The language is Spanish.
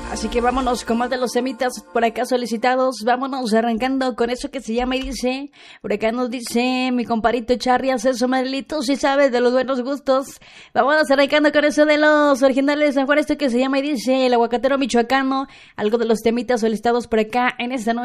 Así que vámonos con más de los temitas por acá solicitados. Vámonos arrancando con eso que se llama y dice. Por acá nos dice mi comparito Charrias, eso Madelito, si sabes de los buenos gustos. Vámonos arrancando con eso de los originales de San Juan, esto que se llama y dice el aguacatero michoacano. Algo de los temitas solicitados por acá en esta noche.